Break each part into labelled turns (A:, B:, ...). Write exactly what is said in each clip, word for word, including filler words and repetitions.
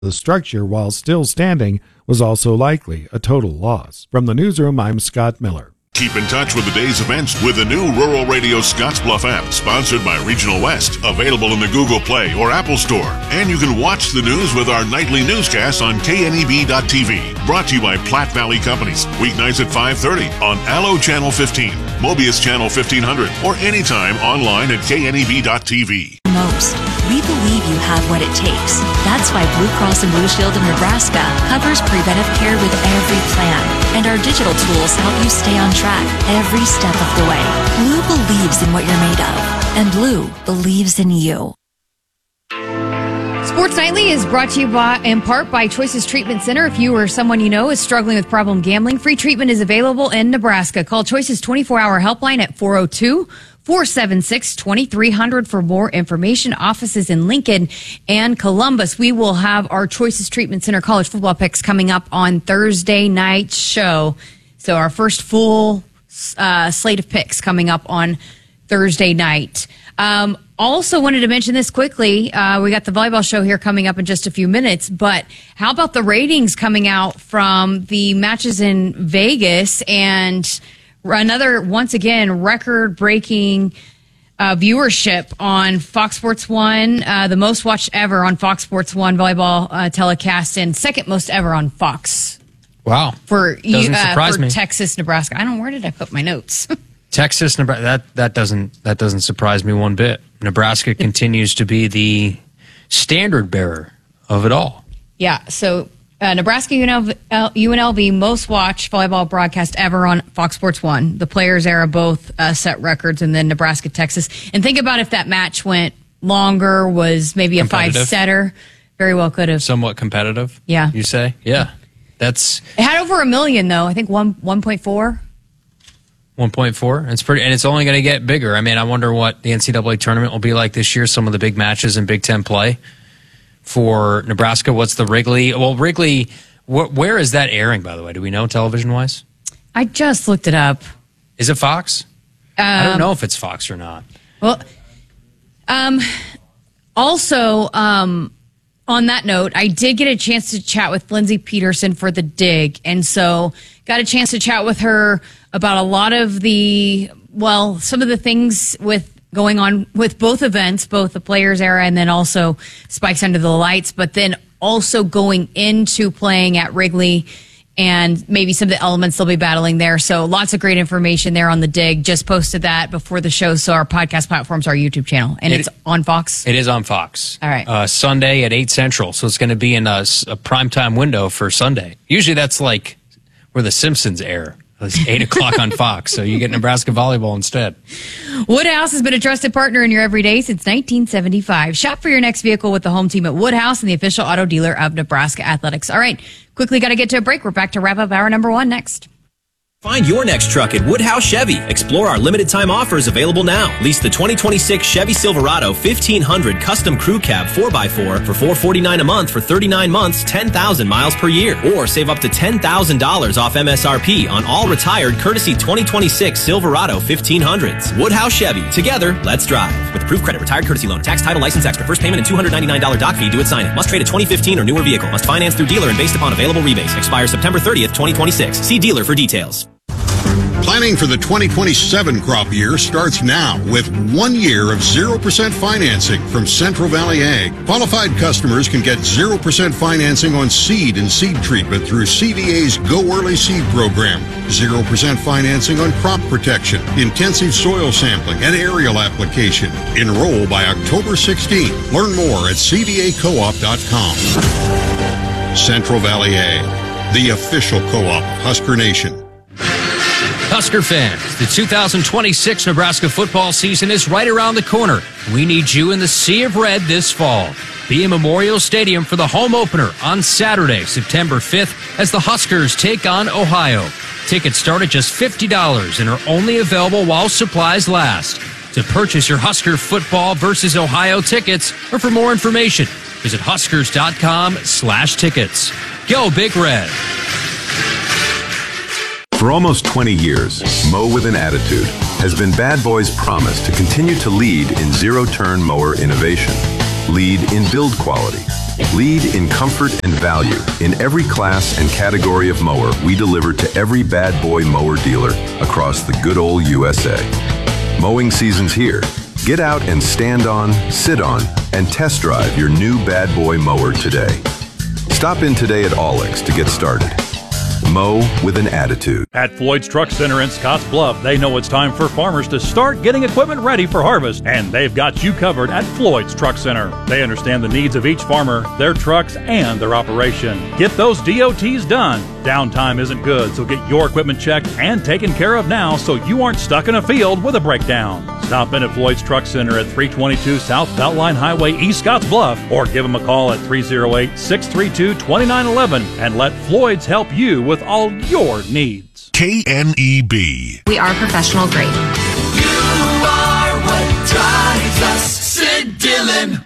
A: The structure, while still standing, was also likely a total loss. From the newsroom, I'm Scott Miller.
B: Keep in touch with the day's events with the new Rural Radio Scottsbluff app, sponsored by Regional West, available in the Google Play or Apple Store. And you can watch the news with our nightly newscasts on K N E B dot T V. Brought to you by Platte Valley Companies, weeknights at five thirty on Allo Channel fifteen, Mobius Channel fifteen hundred, or anytime online at K N E B dot T V.
C: Most. We believe you have what it takes. That's why Blue Cross and Blue Shield of Nebraska covers preventive care with every plan. And our digital tools help you stay on track every step of the way. Blue believes in what you're made of. And Blue believes in you.
D: Sports Nightly is brought to you by, in part by Choices Treatment Center. If you or someone you know is struggling with problem gambling, free treatment is available in Nebraska. Call Choices twenty-four hour helpline at four oh two, four seven six, two three zero zero for more information. Offices in Lincoln and Columbus. We will have our Choices Treatment Center college football picks coming up on Thursday night's show. So our first full uh, slate of picks coming up on Thursday night. Um, also wanted to mention this quickly. Uh, we got the volleyball show here coming up in just a few minutes, but how about the ratings coming out from the matches in Vegas, and another, once again, record-breaking uh, viewership on Fox Sports one, uh, the most watched ever on Fox Sports one volleyball uh, telecast, and second most ever on Fox.
E: Wow.
D: For,
E: doesn't
D: uh,
E: surprise
D: for
E: me.
D: Texas, Nebraska. I don't know, where did I put my notes?
E: Texas, Nebraska, that, that, doesn't, that doesn't surprise me one bit. Nebraska continues to be the standard bearer of it all.
D: Yeah, so uh, Nebraska U N L V most watched volleyball broadcast ever on Fox Sports one. The Players era both uh, set records, and then Nebraska, Texas. And think about if that match went longer, was maybe a five-setter. Very well could have.
E: Somewhat competitive,
D: yeah.
E: You say? Yeah. That's
D: It had over a million, though. I think one, 1.4.
E: one point four. It's pretty, and it's only going to get bigger. I mean, I wonder what the N C double A tournament will be like this year. Some of the big matches in Big Ten play for Nebraska. What's the Wrigley? Well, Wrigley, wh- where is that airing, by the way? Do we know television-wise?
D: I just looked it up.
E: Is it Fox?
D: Um,
E: I don't know if it's Fox or not.
D: Well, um, also, um, on that note, I did get a chance to chat with Lindsey Peterson for The Dig, and so got a chance to chat with her about a lot of the, well, some of the things with going on with both events, both the Players era and then also Spikes Under the Lights, but then also going into playing at Wrigley and maybe some of the elements they'll be battling there. So lots of great information there on The Dig. Just posted that before the show, so our podcast platform's our YouTube channel. And
E: It-
D: it's on Fox?
E: It is on Fox.
D: All right.
E: Uh, Sunday at eight Central, so it's going to be in a, s- a primetime window for Sunday. Usually that's like where The Simpsons air. It's eight o'clock on Fox, so you get Nebraska volleyball instead.
D: Woodhouse has been a trusted partner in your everyday since nineteen seventy-five. Shop for your next vehicle with the home team at Woodhouse and the official auto dealer of Nebraska Athletics. All right, quickly got to get to a break. We're back to wrap up hour number one next.
F: Find your next truck at Woodhouse Chevy. Explore our limited time offers available now. Lease the twenty twenty-six Chevy Silverado fifteen hundred Custom Crew Cab four by four for four hundred forty-nine dollars a month for thirty-nine months, ten thousand miles per year. Or save up to ten thousand dollars off M S R P on all retired courtesy twenty twenty-six Silverado fifteen hundreds. Woodhouse Chevy. Together, let's drive. With approved credit, retired courtesy loan, tax, title, license extra, first payment and two hundred ninety-nine dollars doc fee due at sign it. Must trade a twenty fifteen or newer vehicle. Must finance through dealer and based upon available rebates. Expires September thirtieth, twenty twenty-six. See dealer for details.
G: Planning for the twenty twenty-seven crop year starts now with one year of zero percent financing from Central Valley Ag. Qualified customers can get zero percent financing on seed and seed treatment through C V A's Go Early Seed program. zero percent financing on crop protection, intensive soil sampling, and aerial application. Enroll by October sixteenth. Learn more at c v a co op dot com. Central Valley Ag, the official co-op of Husker Nation.
E: Husker fans, the two thousand twenty-six Nebraska football season is right around the corner. We need you in the Sea of Red this fall. Be in Memorial Stadium for the home opener on Saturday, September fifth, as the Huskers take on Ohio. Tickets start at just fifty dollars and are only available while supplies last. To purchase your Husker football versus Ohio tickets, or for more information, visit huskers.com slash tickets. Go Big Red.
H: For almost twenty years, Mow with an Attitude has been Bad Boy's promise to continue to lead in zero-turn mower innovation, lead in build quality, Lead in comfort and value. In every class and category of mower, we deliver to every bad boy mower dealer across the good old U S A. Mowing season's here. Get out and stand on, sit on, and test drive your new bad boy mower today. Stop in today at Olex to get started. Mow with an attitude.
I: At Floyd's Truck Center in Scotts Bluff, they know it's time for farmers to start getting equipment ready for harvest, and they've got you covered at Floyd's Truck Center. They understand the needs of each farmer, their trucks, and their operation. Get those D O Ts done. Downtime isn't good, so get your equipment checked and taken care of now so you aren't stuck in a field with a breakdown. Stop in at Floyd's Truck Center at three twenty-two South Beltline Highway, East Scotts Bluff, or give them a call at three oh eight, six three two, two nine one one and let Floyd's help you with all your needs.
B: K N E B.
J: We are professional grade.
K: You are what drives us, Sid Dillon.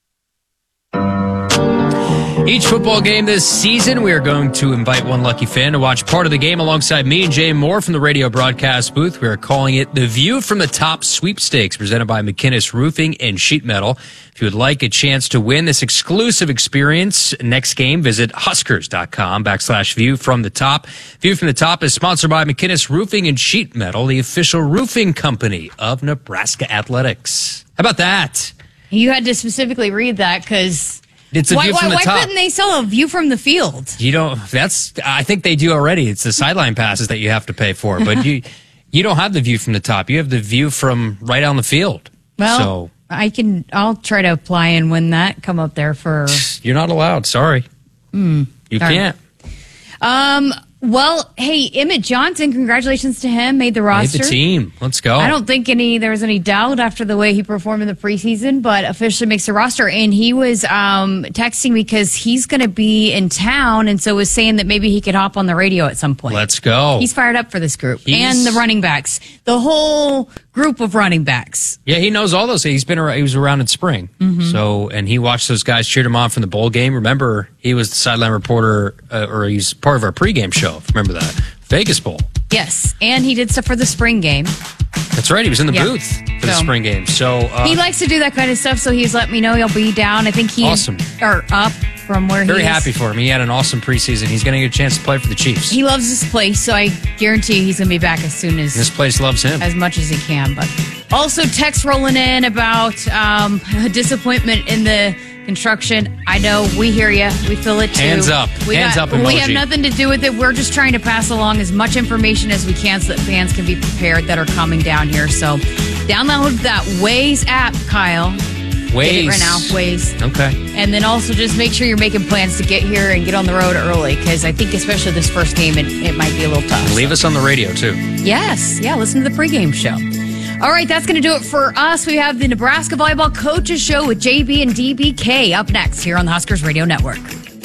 E: Each football game this season, we are going to invite one lucky fan to watch part of the game alongside me and Jay Moore from the radio broadcast booth. We are calling it the View from the Top Sweepstakes, presented by McInnes Roofing and Sheet Metal. If you would like a chance to win this exclusive experience next game, visit huskers.com backslash view from the top. View from the Top is sponsored by McInnes Roofing and Sheet Metal, the official roofing company of Nebraska Athletics. How about that?
D: You had to specifically read that because...
E: It's a
D: why,
E: view from
D: why,
E: the
D: why
E: top.
D: couldn't they sell a view from the field?
E: You don't. That's. I think they do already. It's the sideline passes that you have to pay for, but you you don't have the view from the top. You have the view from right on the field.
D: Well,
E: so
D: I can. I'll try to apply and win that. Come up there for.
E: You're not allowed. Sorry,
D: mm,
E: you can't.
D: Right. Um. Well, hey, Emmett Johnson, congratulations to him. Made the roster.
E: Made the team. Let's go.
D: I don't think any there was any doubt after the way he performed in the preseason, but officially makes the roster. And he was um, texting me because he's going to be in town, and so was saying that maybe he could hop on the radio at some point.
E: Let's go.
D: He's fired up for this group
E: He's...
D: and the running backs, the whole group of running backs.
E: Yeah, he knows all those. He's been around, he was around in spring,
D: mm-hmm.
E: so and he watched those guys, cheered him on from the bowl game. Remember, he was the sideline reporter, uh, or he's part of our pregame show. Remember that Vegas Bowl.
D: Yes, and he did stuff for the spring game.
E: That's right. He was in the
D: yeah.
E: booth for
D: so,
E: the spring game. So uh,
D: he likes to do that kind of stuff. So he's let me know he'll be down. I think he's
E: awesome.
D: or up from where
E: Very
D: he is.
E: happy for him. He had an awesome preseason. He's going to get a chance to play for the Chiefs.
D: He loves this place, so I guarantee he's going to be back as soon as
E: this place loves him
D: as much as he can. But also text rolling in about um, disappointment in the construction. I know we hear you. We feel it too.
E: Hands up.
D: We
E: Hands
D: got,
E: up emoji.
D: We have nothing to do with it. We're just trying to pass along as much information as we can so that fans can be prepared that are coming down here. So download that Waze app, Kyle.
E: Waze.
D: Get it right now, Waze.
E: Okay.
D: And then also just make sure you're making plans to get here and get on the road early because I think especially this first game, it, it might be a little tough.
E: Leave us on the radio, too.
D: Yes. Yeah, listen to the pregame show. All right, that's going to do it for us. We have the Nebraska Volleyball Coaches Show with J B and D B K up next here on the Huskers Radio Network.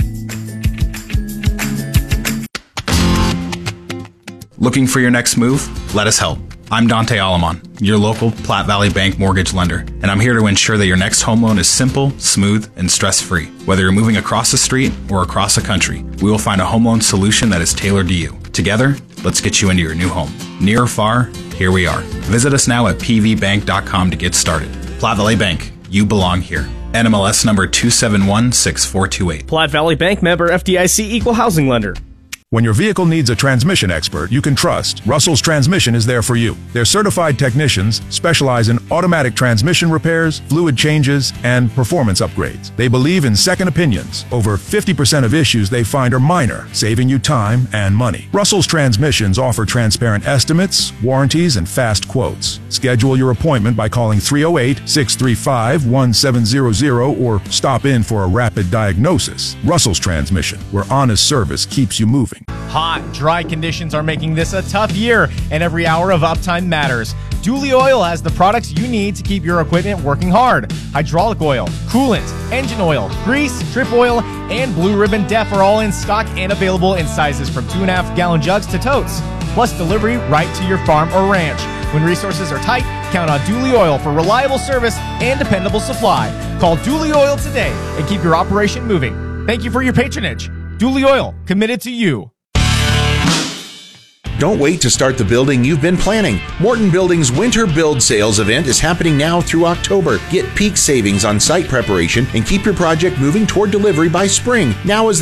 L: Looking for your next move? Let us help. I'm Dante Alamon, your local Platte Valley Bank mortgage lender, and I'm here to ensure that your next home loan is simple, smooth, and stress-free. Whether you're moving across the street or across the country, we will find a home loan solution that is tailored to you. Together, let's get you into your new home. Near or far, here we are. Visit us now at p v bank dot com to get started. Platte Valley Bank, you belong here. N M L S number two seven one six four two eight.
M: Platte Valley Bank, member F D I C, equal housing lender.
N: When your vehicle needs a transmission expert you can trust, Russell's Transmission is there for you. Their certified technicians specialize in automatic transmission repairs, fluid changes, and performance upgrades. They believe in second opinions. Over fifty percent of issues they find are minor, saving you time and money. Russell's Transmissions offer transparent estimates, warranties, and fast quotes. Schedule your appointment by calling three oh eight, six three five, one seven zero zero or stop in for a rapid diagnosis. Russell's Transmission, where honest service keeps you moving.
M: Hot, dry conditions are making this a tough year, and every hour of uptime matters. Dooley Oil has the products you need to keep your equipment working hard. Hydraulic oil, coolant, engine oil, grease, trip oil, and Blue Ribbon Def are all in stock and available in sizes from two and a half gallon jugs to totes, plus delivery right to your farm or ranch. When resources are tight, count on Dooley Oil for reliable service and dependable supply. Call Dooley Oil today and keep your operation moving. Thank you for your patronage. Dooley Oil, committed to you.
J: Don't wait to start the building you've been planning. Morton Building's Winter Build Sales event is happening now through October. Get peak savings on site preparation and keep your project moving toward delivery by spring. Now is